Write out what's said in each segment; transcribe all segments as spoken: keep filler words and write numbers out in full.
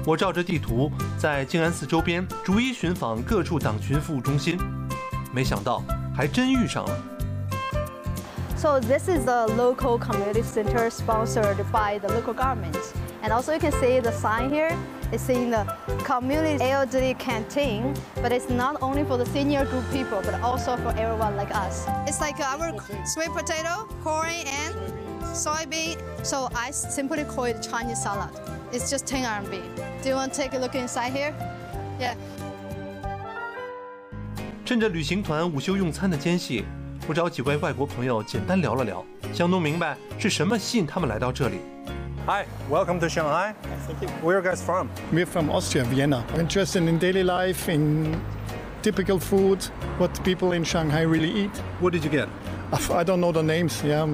我照着地图在静安寺周边逐一寻访各处党群服务中心，没想到还真遇上了。 So this is a local community center sponsored by the local government. And also you can see the sign here. It's saying the community elderly canteen, but it's not only for the senior group people, but also for everyone like us. It's like our sweet potato, corn, and soybean. So I simply call it Chinese salad. It's just ten R M B. Do you want to take a look inside here? Yeah. 趁着旅行团午休用餐的间隙，我找几位外国朋友简单聊了聊，想弄明白是什么吸引他们来到这里。Hi, welcome to Shanghai. Thank you. Where are you guys from? We're from Austria, Vienna. Interested in daily life, in typical food, what people in Shanghai really eat. What did you get? I don't know the names, yeah.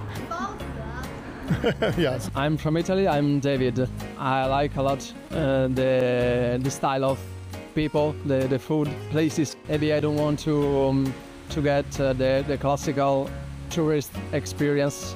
Yes. I'm from Italy. I'm David. I like a lot uh, the the style of people, the the food, places. Maybe I don't want to um, to get uh, the the classical tourist experience.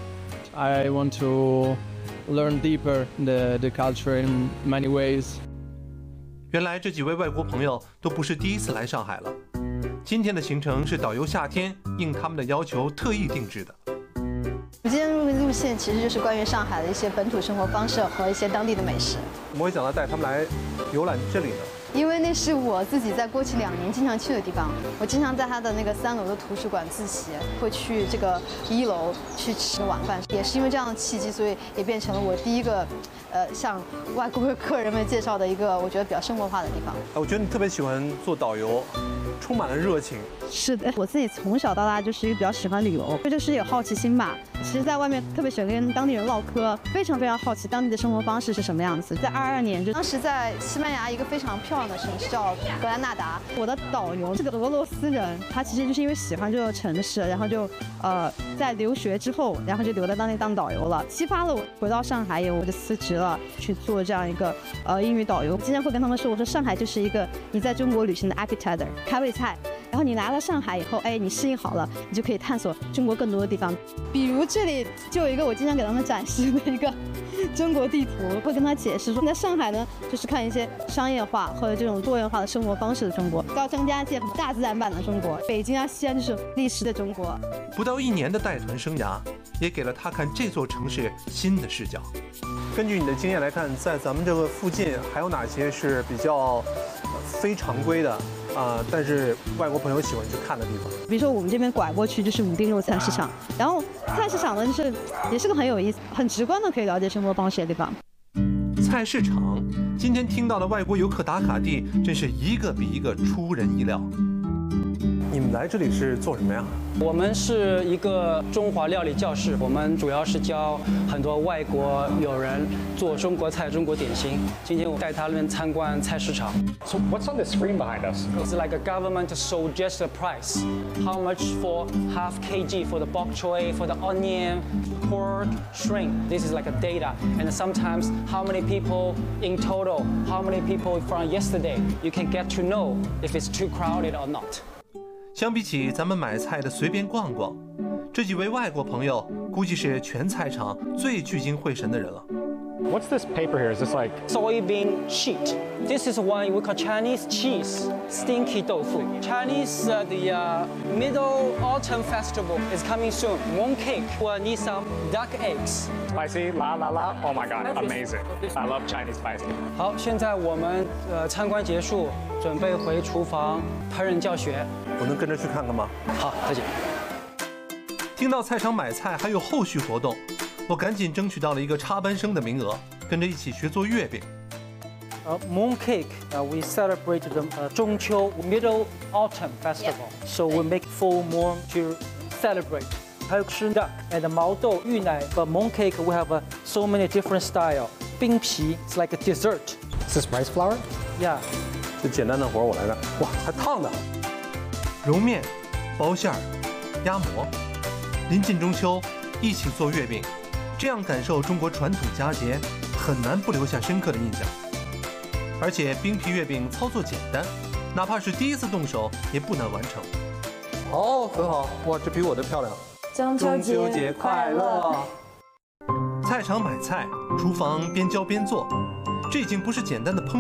I want to learn deeper the the culture in many ways. 原来这几位外国朋友都不是第一次来上海了。今天的行程是导游夏天应他们的要求特意定制的。 今天的路线其实就是关于上海的一些本土生活方式和一些当地的美食。 怎么会想到带他们来游览这里呢？ 因为那是我自己在过去两年经常去的地方，我经常在它的那个三楼的图书馆自习，会去这个一楼去吃晚饭，也是因为这样的契机，所以也变成了我第一个，呃，向外国客人们介绍的一个我觉得比较生活化的地方。 我觉得你特别喜欢做导游，充满了热情。 是的，我自己从小到大就是一个比较喜欢旅游，这就是有好奇心吧。其实，在外面特别喜欢跟当地人唠嗑，非常非常好奇当地的生活方式是什么样子。在二二年，就当时在西班牙一个非常漂亮的城市叫格兰纳达，我的导游是个俄罗斯人，他其实就是因为喜欢这个城市，然后就呃在留学之后，然后就留在当地当导游了，激发了我回到上海以后，我就辞职了，去做这样一个呃英语导游。经常会跟他们说，我说上海就是一个你在中国旅行的 appetizer 开胃菜。然后你来了上海以后，哎，你适应好了，你就可以探索中国更多的地方。比如这里就有一个我经常给他们展示的一个中国地图，会跟他解释说，在上海呢，就是看一些商业化或者这种多元化的生活方式的中国；高张家界大自然版的中国；北京啊、西安就是历史的中国。 不到一年的带团生涯，也给了他看这座城市新的视角。根据你的经验来看，在咱们这个附近还有哪些是比较非常规的？啊、呃，但是外国朋友喜欢去看的地方， 比如说我们这边拐过去就是武定肉菜市场，然后菜市场呢就是也是个很有意思、很直观的可以了解生活方式的地方。 菜市场，今天听到的外国游客打卡地，真是一个比一个出人意料。你们来这里是做什么呀？ 我们是一个中华料理教室，我们主要是教很多外国友人做中国菜、中国点心。今天我带他们参观菜市场。 So what's on the screen behind us? It's like a government suggested price. How much for half kg for the bok choy, for the onion, pork, shrimp. This is like a data. And sometimes how many people in total, how many people from yesterday. You can get to know if it's too crowded or not. 相比起咱们买菜的随便逛逛，这几位外国朋友估计是全菜场最聚精会神的人了。 What's this paper here? Is this like soybean sheet? This is one we call Chinese cheese, stinky tofu. Chinese uh, the uh, Middle Autumn Festival is coming soon. Mooncake will need some duck eggs. spicy? La la la! Oh my god, amazing! I love Chinese spicy. 好，现在我们呃参观结束，准备回厨房烹饪教学。 我能跟着去看看吗？ 好，再见。 听到菜场买菜还有后续活动，我赶紧争取到了一个插班生的名额，跟着一起学做月饼。 Uh, mooncake, uh, we celebrate the uh, Zhongqiu Middle Autumn Festival. So we make full moon to celebrate. 还有吃 duck and 毛豆、芋奶。But mooncake we have uh, so many different style. 冰皮 it's like a dessert. Is this rice flour? Yeah. 这简单的活我来干。哇，还烫的！揉面、包馅儿、压馍，临近中秋，一起做月饼，这样感受中国传统佳节，很难不留下深刻的印象。而且冰皮月饼操作简单，哪怕是第一次动手也不难完成。哦，很好，哇，这比我的漂亮。 中秋节快乐！菜场买菜，厨房边教边做， 这已经不是简单的烹